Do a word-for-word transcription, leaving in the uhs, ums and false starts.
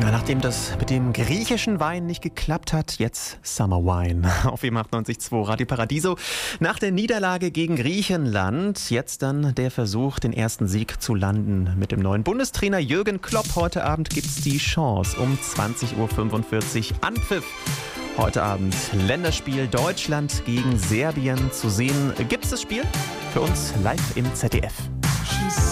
Ja, nachdem das mit dem griechischen Wein nicht geklappt hat, jetzt Summer Wine auf eben achtundneunzig Komma zwei Radio Paradiso. Nach der Niederlage gegen Griechenland jetzt dann der Versuch, den ersten Sieg zu landen mit dem neuen Bundestrainer Jürgen Klopp. Heute Abend gibt es die Chance um zwanzig Uhr fünfundvierzig Anpfiff. Heute Abend Länderspiel Deutschland gegen Serbien zu sehen. Gibt es das Spiel? Für uns live im Z D F.